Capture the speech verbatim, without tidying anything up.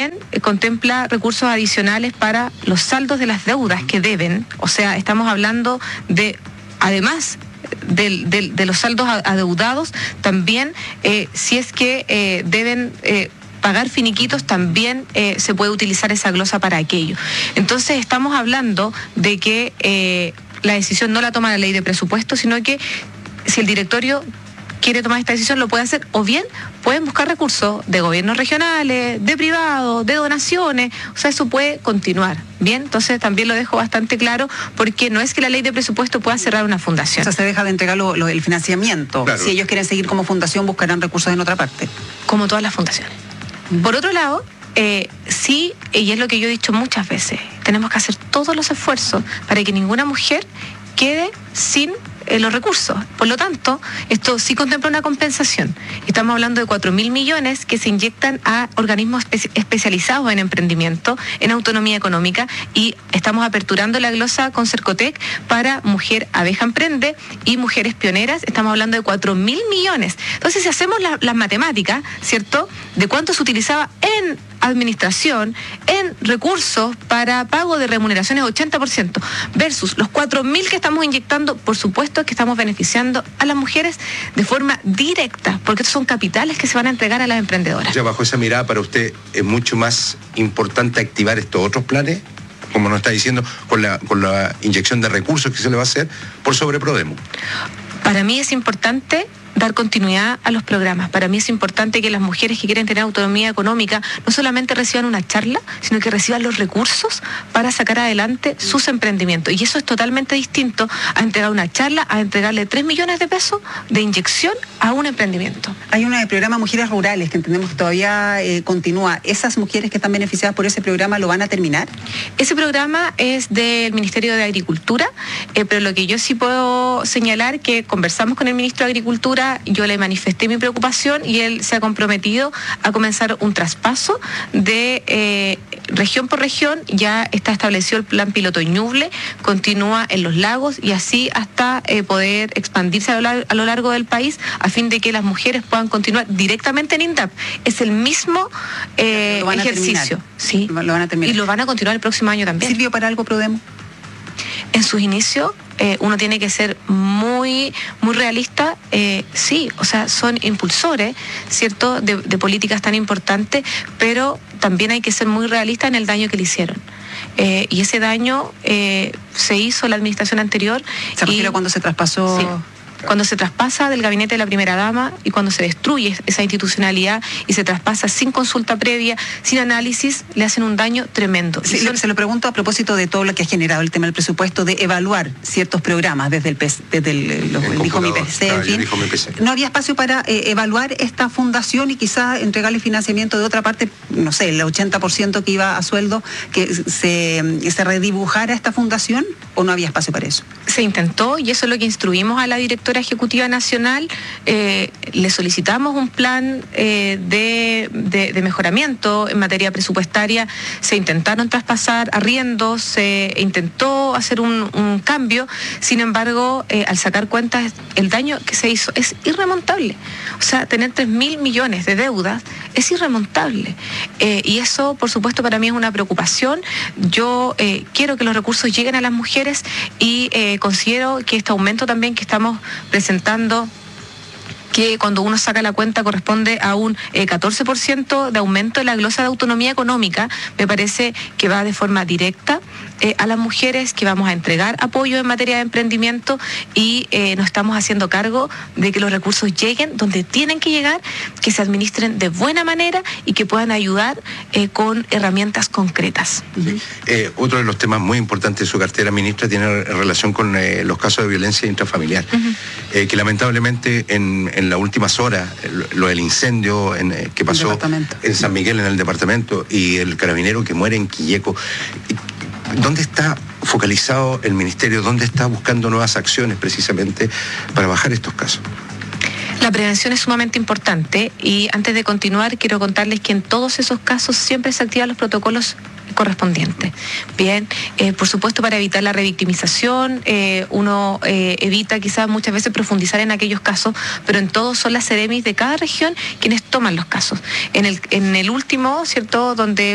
también eh, contempla recursos adicionales para los saldos de las deudas que deben, o sea, estamos hablando de, además del, del, de los saldos adeudados, también eh, si es que eh, deben... Eh, pagar finiquitos, también eh, se puede utilizar esa glosa para aquello. Entonces estamos hablando de que eh, la decisión no la toma la ley de presupuesto, sino que si el directorio quiere tomar esta decisión lo puede hacer, o bien pueden buscar recursos de gobiernos regionales, de privados, de donaciones, o sea, eso puede continuar. Bien, entonces también lo dejo bastante claro, porque no es que la ley de presupuesto pueda cerrar una fundación. O sea, se deja de entregar lo, lo, el financiamiento. Claro. Si ellos quieren seguir como fundación, buscarán recursos en otra parte. Como todas las fundaciones. Por otro lado, eh, sí, y es lo que yo he dicho muchas veces, tenemos que hacer todos los esfuerzos para que ninguna mujer quede sin eh, los recursos. Por lo tanto, esto sí contempla una compensación. Estamos hablando de cuatro mil millones que se inyectan a organismos espe- especializados en emprendimiento, en autonomía económica, y estamos aperturando la glosa con Cercotec para Mujer Abeja Emprende y Mujeres Pioneras. Estamos hablando de cuatro mil millones. Entonces, si hacemos la, las matemáticas, ¿cierto?, de cuánto se utilizaba en administración, en recursos para pago de remuneraciones ochenta por ciento, versus los cuatro mil que estamos inyectando, por supuesto que estamos beneficiando a las mujeres de forma directa, porque estos son capitales que se van a entregar a las emprendedoras. Ya bajo esa mirada, para usted, ¿es mucho más importante activar estos otros planes, como nos está diciendo, con la, con la inyección de recursos que se le va a hacer, por sobre Prodemo? Para mí es importante dar continuidad a los programas. Para mí es importante que las mujeres que quieren tener autonomía económica no solamente reciban una charla, sino que reciban los recursos para sacar adelante sus emprendimientos. Y eso es totalmente distinto a entregar una charla, a entregarle tres millones de pesos de inyección a un emprendimiento. Hay un programa Mujeres Rurales que entendemos que todavía eh, continúa. ¿Esas mujeres que están beneficiadas por ese programa lo van a terminar? Ese programa es del Ministerio de Agricultura, eh, pero lo que yo sí puedo señalar que conversamos con el Ministro de Agricultura, yo le manifesté mi preocupación y él se ha comprometido a comenzar un traspaso de eh, región por región. Ya está establecido el plan piloto Ñuble, continúa en los lagos y así hasta eh, poder expandirse a lo, lar- a lo largo del país, a fin de que las mujeres puedan continuar directamente en INDAP. Es el mismo eh, lo van a ejercicio. Sí. Lo van a terminar. Y lo van a continuar el próximo año también. ¿Sirvió para algo Prodemo? En sus inicios, eh, uno tiene que ser muy, muy realista, eh, sí, o sea, son impulsores, ¿cierto?, de, de políticas tan importantes, pero también hay que ser muy realista en el daño que le hicieron. Eh, y ese daño eh, se hizo la administración anterior. ¿Se refiere a cuando se traspasó? Sí. Cuando se traspasa del gabinete de la primera dama y cuando se destruye esa institucionalidad y se traspasa sin consulta previa, sin análisis, le hacen un daño tremendo. Sí, son... Se lo pregunto a propósito de todo lo que ha generado el tema del presupuesto, de evaluar ciertos programas desde el, P C, desde el, los, el, el dijo mi P C, claro, en fin. dijo mi P C. ¿No había espacio para eh, evaluar esta fundación y quizás entregarle financiamiento de otra parte, no sé, el ochenta por ciento que iba a sueldo, que se, se redibujara esta fundación, o no había espacio para eso? Se intentó y eso es lo que instruimos a la directora ejecutiva nacional. Eh, le solicitamos un plan eh, de, de, de mejoramiento en materia presupuestaria. Se intentaron traspasar arriendos, se intentó hacer un, un cambio. Sin embargo, eh, al sacar cuentas, el daño que se hizo es irremontable. O sea, tener tres mil millones de deudas es irremontable. Eh, y eso, por supuesto, para mí es una preocupación. Yo eh, quiero que los recursos lleguen a las mujeres y eh, considero que este aumento también que estamos presentando, que cuando uno saca la cuenta corresponde a un eh, catorce por ciento de aumento de la glosa de autonomía económica, me parece que va de forma directa eh, a las mujeres, que vamos a entregar apoyo en materia de emprendimiento y eh, nos estamos haciendo cargo de que los recursos lleguen donde tienen que llegar, que se administren de buena manera y que puedan ayudar eh, con herramientas concretas. Sí. Eh, otro de los temas muy importantes de su cartera, ministra, tiene relación con eh, los casos de violencia intrafamiliar, uh-huh. eh, que lamentablemente en, en las últimas horas, lo, lo del incendio en, eh, que pasó en San Miguel, en el departamento, y el carabinero que muere en Quilleco, ¿dónde está focalizado el ministerio? ¿Dónde está buscando nuevas acciones precisamente para bajar estos casos? La prevención es sumamente importante y antes de continuar quiero contarles que en todos esos casos siempre se activan los protocolos correspondientes. Bien, eh, por supuesto para evitar la revictimización, eh, uno eh, evita quizás muchas veces profundizar en aquellos casos, pero en todos son las seremis de cada región quienes toman los casos. En el, en el último, ¿cierto?, donde